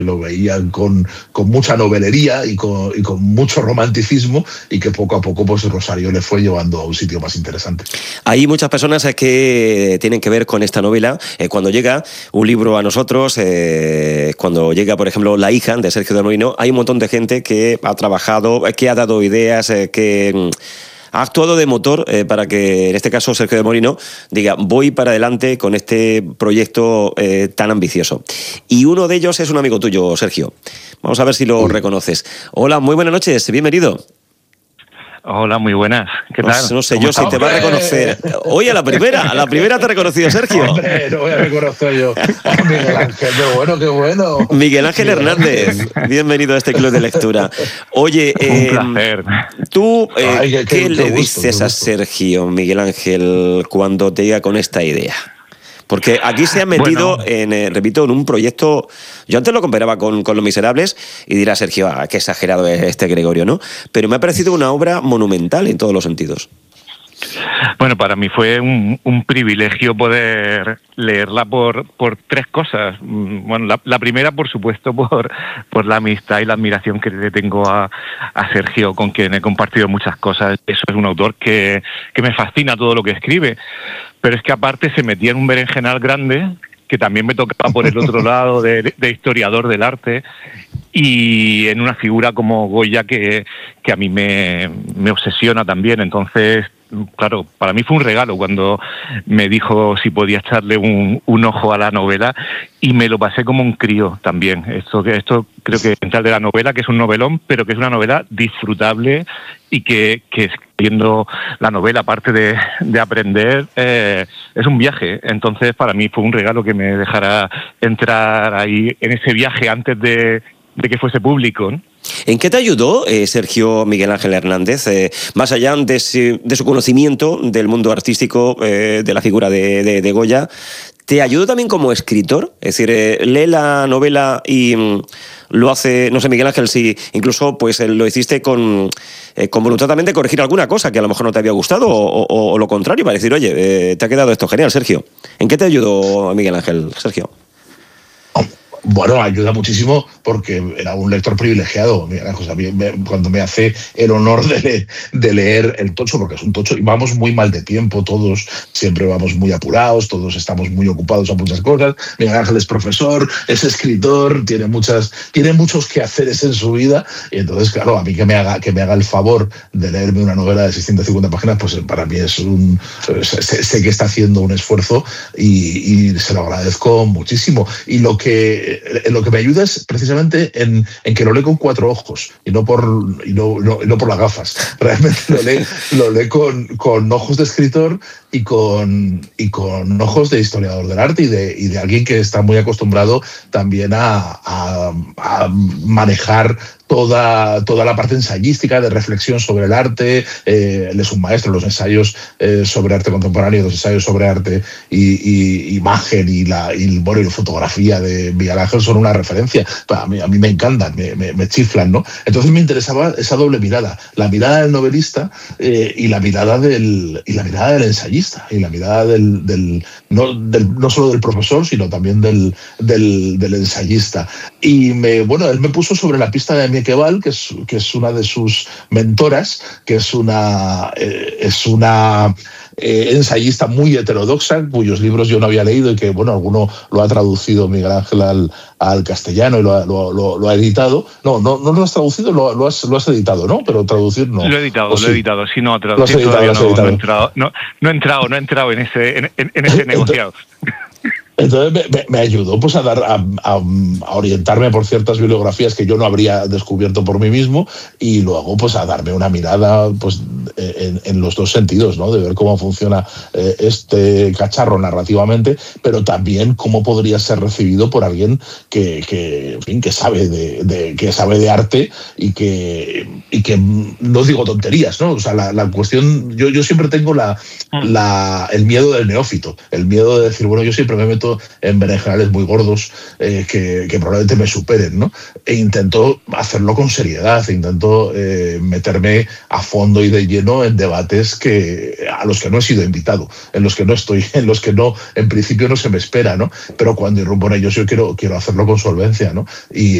lo veían con mucha novelería y con mucho romanticismo, y que poco a poco pues Rosario le fue llevando a un sitio más interesante. Hay muchas personas que tienen que ver con esta novela. Cuando llega un libro a nosotros, cuando llega, por ejemplo, La hija, de Sergio de Molino, hay un montón de gente que ha trabajado, que ha dado ideas, que ha actuado de motor para que, en este caso, Sergio de Molino diga: voy para adelante con este proyecto tan ambicioso. Y uno de ellos es un amigo tuyo, Sergio. Vamos a ver si lo reconoces. Hola, muy buenas noches, bienvenido. Hola, muy buenas. ¿Qué tal? No sé yo si te va a reconocer. Hoy a la primera te ha reconocido Sergio. Hombre, no voy a reconocer yo. Miguel Ángel, qué bueno. Miguel Ángel Hernández, bienvenido a este club de lectura. Oye, un placer. ¿Tú qué le dices a Sergio, Miguel Ángel, cuando te llega con esta idea? Porque aquí se ha metido, repito, en un proyecto. Yo antes lo comparaba con Los Miserables y dirá Sergio: qué exagerado es este Gregorio, ¿no? Pero me ha parecido una obra monumental en todos los sentidos. Bueno, para mí fue un privilegio poder leerla por tres cosas. Bueno, la primera, por supuesto, por la amistad y la admiración que le tengo a Sergio, con quien he compartido muchas cosas. Eso es un autor que me fascina todo lo que escribe. Pero es que aparte se metía en un berenjenal grande, que también me tocaba por el otro lado, de historiador del arte, y en una figura como Goya que a mí me obsesiona también. Entonces, claro, para mí fue un regalo cuando me dijo si podía echarle un ojo a la novela, y me lo pasé como un crío también. Esto creo que es central de la novela, que es un novelón, pero que es una novela disfrutable, y que escribiendo la novela, aparte de aprender, es un viaje. Entonces, para mí fue un regalo que me dejara entrar ahí en ese viaje antes de que fuese público, ¿no? ¿En qué te ayudó, Sergio Miguel Ángel Hernández, más allá de su conocimiento del mundo artístico, de la figura de Goya? ¿Te ayudó también como escritor? Es decir, lee la novela y lo hace, no sé, Miguel Ángel, si incluso pues lo hiciste con voluntad también de corregir alguna cosa que a lo mejor no te había gustado, o lo contrario, para decir: oye, te ha quedado esto genial, Sergio. ¿En qué te ayudó Miguel Ángel, Sergio? Bueno, ayuda muchísimo porque era un lector privilegiado. Mira, o sea, cuando me hace el honor de leer el tocho, porque es un tocho, y vamos muy mal de tiempo, todos siempre vamos muy apurados, todos estamos muy ocupados a muchas cosas. Miguel Ángel es profesor, es escritor, tiene muchos quehaceres en su vida, y entonces, claro, a mí que me haga el favor de leerme una novela de 650 páginas, pues para mí es sé que está haciendo un esfuerzo, y se lo agradezco muchísimo. Y lo que me ayuda es precisamente en que lo lee con 4 ojos y no por las gafas. Realmente lo lee con ojos de escritor y con ojos de historiador del arte, y de alguien que está muy acostumbrado también a manejar toda la parte ensayística, de reflexión sobre el arte. Él es un maestro. Los ensayos sobre arte contemporáneo, los ensayos sobre arte y imagen y la fotografía de Miguel Ángel son una referencia. A mí me encantan, me chiflan, ¿no? Entonces me interesaba esa doble mirada, la mirada del novelista y la mirada del ensayista, y la mirada no solo del profesor, sino también del ensayista. Y él me puso sobre la pista de Miequeval, que es una de sus mentoras, que es una ensayista muy heterodoxa, cuyos libros yo no había leído, y que, alguno lo ha traducido Miguel Ángel al castellano y lo ha editado. No lo has traducido, lo has editado, ¿no? Pero traducir no. Lo he editado, sí, no, traducir todavía no he entrado en ese negociado. Entonces me ayudó pues a orientarme por ciertas bibliografías que yo no habría descubierto por mí mismo, y luego pues a darme una mirada pues en los dos sentidos, ¿no? De ver cómo funciona este cacharro narrativamente, pero también cómo podría ser recibido por alguien que sabe de arte, y que no digo tonterías, ¿no? O sea, la cuestión, yo siempre tengo el miedo del neófito, el miedo de decir, yo siempre me meto meto en berenjenales muy gordos que probablemente me superen, ¿no? E intento hacerlo con seriedad, intento meterme a fondo y de lleno en debates a los que no he sido invitado, en los que no estoy, en los que no, en principio no se me espera, ¿no? Pero cuando irrumpo en ellos yo quiero hacerlo con solvencia, ¿no? Y